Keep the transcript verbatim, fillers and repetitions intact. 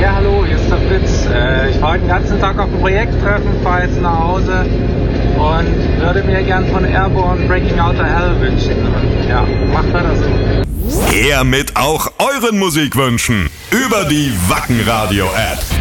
Ja, hallo, hier ist der Fritz. Äh, ich war heute den ganzen Tag auf dem Projekttreffen, fahre jetzt nach Hause und würde mir gern von Airborne Breaking Out of Hell wünschen. Und ja, macht weiter so. Her mit auch euren Musikwünschen über die Wacken Radio App.